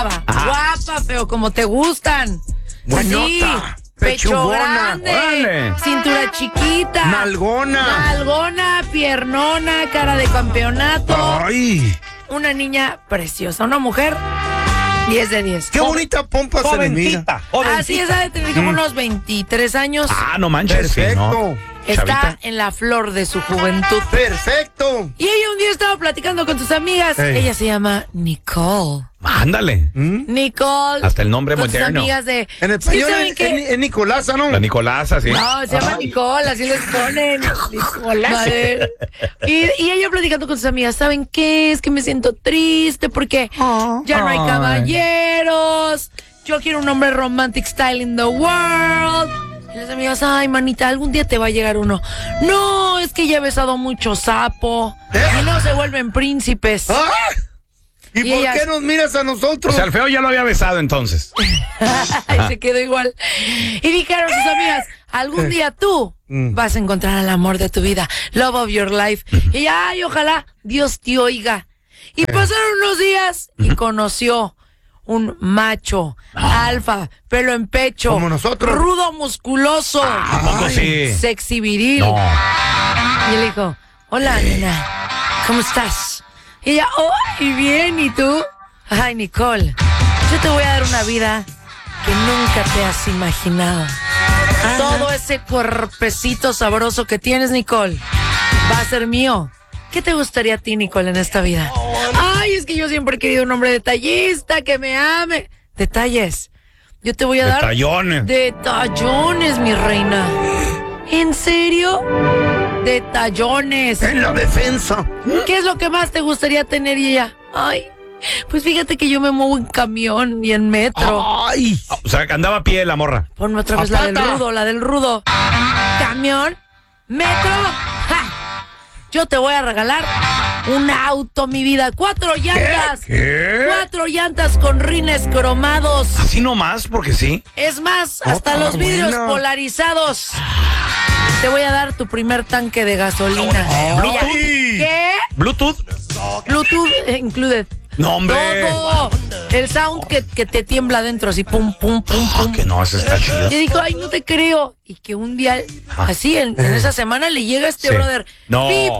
Guapa, feo, como te gustan. Buenota. Así, pecho Pechugona. grande, Órale. cintura chiquita, Nalgona. piernona, cara de campeonato. Ay, Una niña preciosa, una mujer 10 de 10. qué bonita pompa se le mira. Jovencita. Así es, ha de tener como unos 23 años. Ah, no manches. sí, Perfecto. ¿no? Está Chavita. en la flor de su juventud. Perfecto. Y ella un día estaba platicando con tus amigas. Ey. Ella se llama Nicole. Ándale. Nicole. Hasta el nombre con tus moderno. amigas de... En ¿Sí español saben qué? es Nicolasa, ¿no? La Nicolasa, sí. No, se llama Nicole, así les ponen. Madre. Y ella platicando con sus amigas, ¿saben qué? Es que me siento triste porque ya no hay Ay. caballeros. Yo quiero un hombre romantic style in the world. Y las amigas, ay, manita, algún día te va a llegar uno. No, es que ya he besado mucho sapo. Y no se vuelven príncipes. ¡Ah! ¿Y Y por ellas- qué nos miras a nosotros? O sea, el feo ya lo había besado entonces. Y se quedó igual. Y dijeron sus amigas, algún día tú vas a encontrar al amor de tu vida, love of your life. Y ella, ay, ojalá Dios te oiga. Y pasaron unos días y conoció un macho, alfa, pelo en pecho, Como nosotros. rudo, musculoso, ¿A poco sí? sexy viril. No. Y le dijo, hola, nena, ¿cómo estás? Y ella, ¡ay, bien! ¿Y tú? Ay, Nicole, yo te voy a dar una vida que nunca te has imaginado. Todo ese cuerpecito sabroso que tienes, Nicole, va a ser mío. ¿Qué te gustaría a ti, Nicole, en esta vida? Ay, es que yo siempre he querido un hombre detallista, que me ame. Detalles. Yo te voy a dar... Detallones. Detallones, mi reina. ¿En serio? Detallones. En la defensa. ¿Qué es lo que más te gustaría tener? Y ella, ay, pues fíjate que yo me muevo en camión y en metro. Ay. O sea, que andaba a pie la morra. Ponme otra vez la del rudo, la del rudo. ¿Camión? ¿Metro? ¡Ja! Yo te voy a regalar un auto, mi vida. 4 llantas. ¿Qué? 4 llantas con rines cromados. Así nomás, porque sí. Es más, hasta los vidrios buena. polarizados. Te voy a dar tu primer tanque de gasolina. Bluetooth. ¿Qué? Bluetooth. Bluetooth included. No, hombre. Todo. El sound que te tiembla adentro, así pum, pum, pum, Ah, pum. que no, eso está chido. Y dijo, ay, no te creo. Y que un día, así, en esa semana le llega a este Sí. brother. No. Pip,